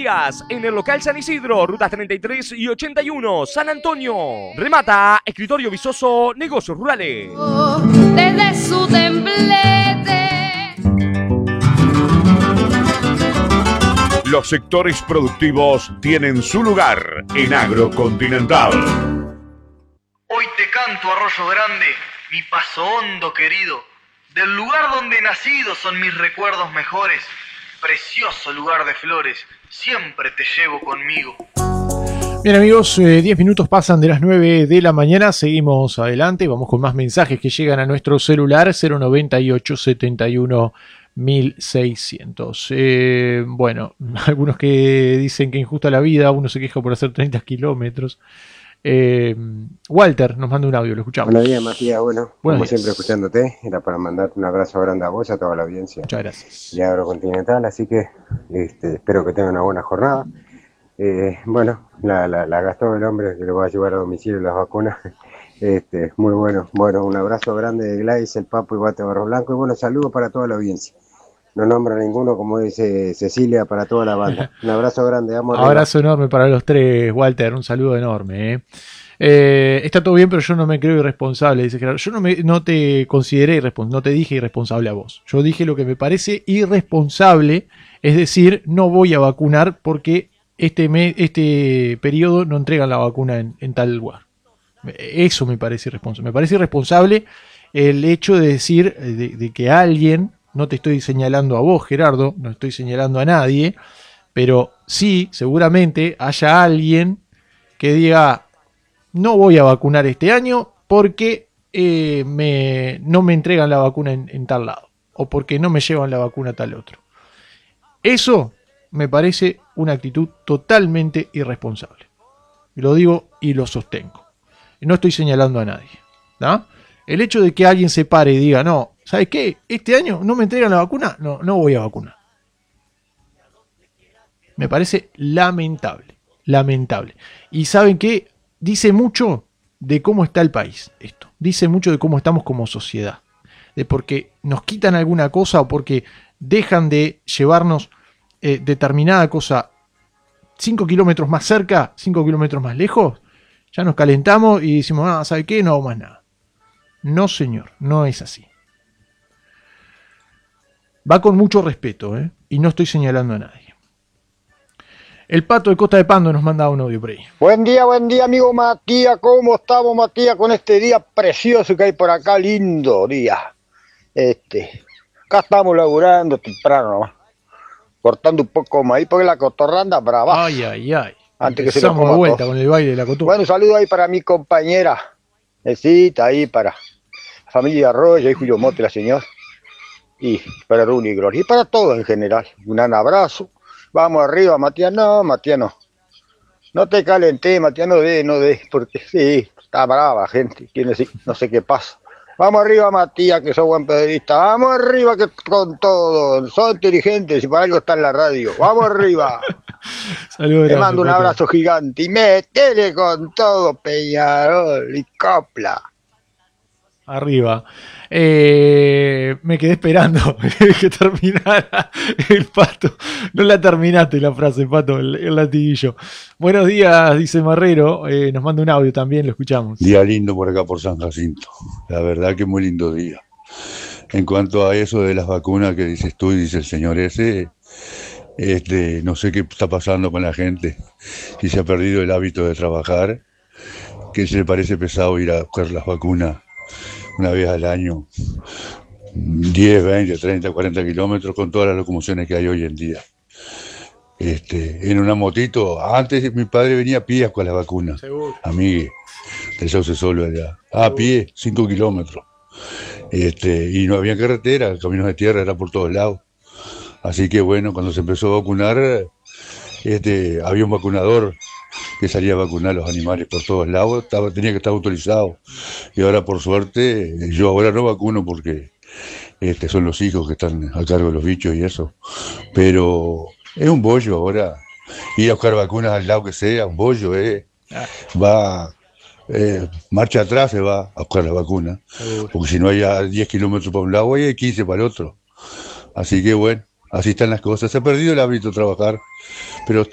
días en el local San Isidro, rutas 33 y 81, San Antonio. Remata Escritorio Visoso, Negocios Rurales. Desde su templete. Los sectores productivos tienen su lugar en Agrocontinental. Hoy te canto, Arroyo Grande, mi paso hondo querido. Del lugar donde he nacido son mis recuerdos mejores. Precioso lugar de flores, siempre te llevo conmigo. Bien amigos, 10 minutos pasan de las 9 de la mañana, seguimos adelante, vamos con más mensajes que llegan a nuestro celular 098 71 1600. Bueno, algunos que dicen que injusta la vida, uno se queja por hacer 30 kilómetros. Walter nos manda un audio, lo escuchamos. Buenos días, Matías. Bueno, como días. siempre escuchándote, era para mandarte un abrazo grande a vos y a toda la audiencia. Muchas gracias. De Agrocontinental, así que espero que tengan una buena jornada. Bueno, la gastó el hombre que le va a llevar a domicilio las vacunas. Muy bueno. Bueno, un abrazo grande de Gladys, el Papo y Bate Barro Blanco. Y bueno, saludos para toda la audiencia. No nombra ninguno, como dice Cecilia, para toda la banda. Un abrazo grande, amor. Abrazo enorme para los tres, Walter, un saludo enorme. Está todo bien, pero yo no me creo irresponsable, dice Gerardo. Yo no te consideré irresponsable, no te dije irresponsable a vos. Yo dije lo que me parece irresponsable, es decir, no voy a vacunar porque este periodo no entregan la vacuna en tal lugar. Eso me parece irresponsable. Me parece irresponsable el hecho de decir de que alguien, no te estoy señalando a vos, Gerardo, no estoy señalando a nadie, pero sí, seguramente haya alguien que diga, no voy a vacunar este año porque no me entregan la vacuna en tal lado, o porque no me llevan la vacuna a tal otro. Eso me parece una actitud totalmente irresponsable. Lo digo y lo sostengo. Y no estoy señalando a nadie, ¿no? El hecho de que alguien se pare y diga, no, ¿sabes qué? Este año no me entregan la vacuna, no voy a vacunar. Me parece lamentable, lamentable. Y ¿saben qué? Dice mucho de cómo está el país esto. Dice mucho de cómo estamos como sociedad. De porque nos quitan alguna cosa o porque dejan de llevarnos determinada cosa 5 kilómetros más cerca, 5 kilómetros más lejos, ya nos calentamos y decimos, ¿sabe qué? No hago más nada. No, señor, no es así. Va con mucho respeto, y no estoy señalando a nadie. El Pato de Costa de Pando nos manda un audio por ahí. Buen día, amigo Matías. ¿Cómo estamos, Matías, con este día precioso que hay por acá? Lindo día. Acá estamos laburando temprano nomás, cortando un poco más ahí porque la cotorranda brava. Ay. Antes que se lo coma de vuelta todo. Con el baile de la cotorra. Bueno, un saludo ahí para mi compañera. Necesita ahí para la familia Arroyo, y Julio Mote, la señora. Y para Runi y Gloria. Y para todos en general. Un gran abrazo. Vamos arriba, Matías. No, Matías, no. No te calenté, Matías, no de. Porque sí, está brava, gente. No sé qué pasa. Vamos arriba, Matías, que sos buen periodista. Vamos arriba, que con todo. Son inteligentes y para algo está en la radio. Vamos arriba. Saludos. Te mando un abrazo gigante y métele con todo, Peñarol y Copla. Arriba. Me quedé esperando que terminara el Pato. No la terminaste la frase, Pato, el latiguillo. Buenos días, dice Marrero. Nos manda un audio también, lo escuchamos. Día lindo por acá por San Jacinto. La verdad que muy lindo día. En cuanto a eso de las vacunas que dices tú y dice el señor ese, no sé qué está pasando con la gente. Si se ha perdido el hábito de trabajar, que se le parece pesado ir a buscar las vacunas una vez al año, 10, 20, 30, 40 kilómetros, con todas las locomociones que hay hoy en día. En una motito, antes mi padre venía a pie con las vacunas. Seguro. A mí, del Sauce Solo allá. A pie, 5 kilómetros. Y no había carretera, caminos de tierra, era por todos lados. Así que bueno, cuando se empezó a vacunar, había un vacunador que salía a vacunar a los animales por todos lados, tenía que estar autorizado. Y ahora, por suerte, yo ahora no vacuno porque son los hijos que están a cargo de los bichos y eso. Pero es un bollo ahora, ir a buscar vacunas al lado que sea, un bollo, marcha atrás se va a buscar la vacuna. Porque si no hay a 10 kilómetros para un lado, hay 15 para el otro. Así que bueno, así están las cosas. Se ha perdido el hábito de trabajar, pero